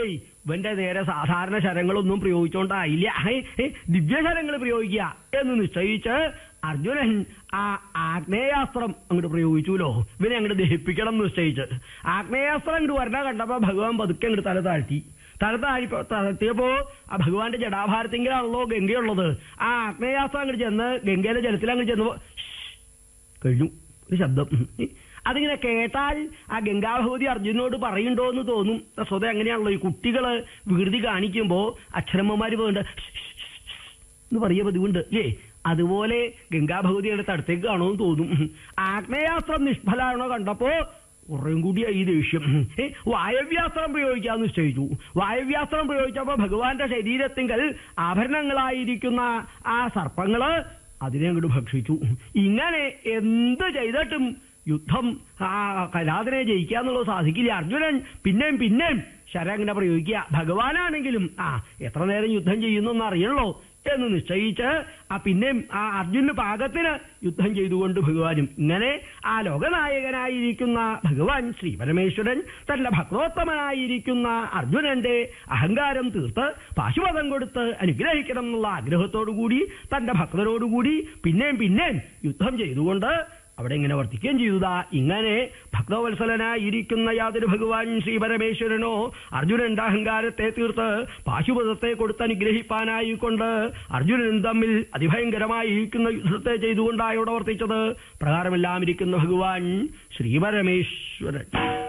ഇവന്റെ നേരെ സാധാരണ ശരങ്ങളൊന്നും പ്രയോഗിച്ചോണ്ടായില്ല, ദിവ്യശരങ്ങൾ പ്രയോഗിക്കുക എന്ന് നിശ്ചയിച്ച് അർജുനൻ ആ ആഗ്നേയാസ്ത്രം അങ്ങോട്ട് പ്രയോഗിച്ചുല്ലോ. ഇവനെ അങ്ങോട്ട് ദഹിപ്പിക്കണം എന്ന് നിശ്ചയിച്ച് ആഗ്നേയാസ്ത്രം അങ്ങോട്ട് വരണ കണ്ടപ്പോ ഭഗവാൻ പതുക്കെ അങ്ങോട്ട് തല താഴ്ത്തിയപ്പോ ആ ഭഗവാന്റെ ജടാഭാരത്തിങ്കിലാണല്ലോ ഗംഗയുള്ളത്. ആ ആഗ്നേയാസ്ത്രം അങ്ങോട്ട് ചെന്ന് ഗംഗയിലെ ജലത്തിൽ അങ്ങോട്ട് ചെന്നപ്പോ കഴിഞ്ഞു ഒരു ശബ്ദം. അതിങ്ങനെ കേട്ടാൽ ആ ഗംഗാഭഗവതി അർജുനോട് പറയുണ്ടോ എന്ന് തോന്നും. സ്വതേ അങ്ങനെയാണല്ലോ, ഈ കുട്ടികള് വികൃതി കാണിക്കുമ്പോ അക്ഷരമ്മമാര് പോകണ്ട എന്ന് പറയ പതിവുണ്ട് അല്ലേ? അതുപോലെ ഗംഗാഭഗവതിയുടെ തടത്തേക്ക് കാണുമെന്ന് തോന്നും. ആഗ്നേയാസ്ത്രം നിഷ്ഫലാണോ കണ്ടപ്പോ കുറേം കൂടി ഈ ദേഷ്യം. വായവ്യാസ്ത്രം പ്രയോഗിക്കാന്ന് നിശ്ചയിച്ചു. വായവ്യാസ്ത്രം പ്രയോഗിച്ചപ്പോ ഭഗവാന്റെ ശരീരത്തിങ്കൽ ആഭരണങ്ങളായിരിക്കുന്ന ആ സർപ്പങ്ങള് അതിനെ അങ്ങോട്ട് ഭക്ഷിച്ചു. ഇങ്ങനെ എന്ത് ചെയ്തിട്ടും യുദ്ധം ആ കലാതിനെ ജയിക്കാന്നുള്ളത് സാധിക്കില്ല. അർജുനൻ പിന്നെയും ശരം അങ്ങനെ പ്രയോഗിക്കുക. ഭഗവാനാണെങ്കിലും എത്ര നേരം യുദ്ധം ചെയ്യുന്നൊന്നും അറിയണല്ലോ എന്ന് നിശ്ചയിച്ച് പിന്നെയും ആ അർജുനന് പാകത്തിന് യുദ്ധം ചെയ്തുകൊണ്ട് ഭഗവാനും ഇങ്ങനെ ആ ലോകനായകനായിരിക്കുന്ന ഭഗവാൻ ശ്രീ പരമേശ്വരൻ തന്റെ ഭക്തോത്തമനായിരിക്കുന്ന അർജുനന്റെ അഹങ്കാരം തീർത്ത് പാശുപതം കൊടുത്ത് അനുഗ്രഹിക്കണം എന്നുള്ള ആഗ്രഹത്തോടുകൂടി തന്റെ ഭക്തരോടുകൂടി പിന്നെയും യുദ്ധം ചെയ്തുകൊണ്ട് അവിടെ ഇങ്ങനെ വർത്തിക്കുകയും ചെയ്തതാ. ഇങ്ങനെ ഭക്തവത്സലനായിരിക്കുന്ന യാതൊരു ഭഗവാൻ ശ്രീ പരമേശ്വരനോ അർജുനന്റെ അഹങ്കാരത്തെ തീർത്ത് പാശുപതത്തെ കൊടുത്ത് അനുഗ്രഹിപ്പാനായിക്കൊണ്ട് അർജുനനും തമ്മിൽ അതിഭയങ്കരമായിരിക്കുന്ന യുദ്ധത്തെ ചെയ്തുകൊണ്ടാണ് ഇവിടെ വർത്തിച്ചത്. പ്രകാരമെല്ലാം ഇരിക്കുന്ന ഭഗവാൻ ശ്രീ പരമേശ്വരൻ.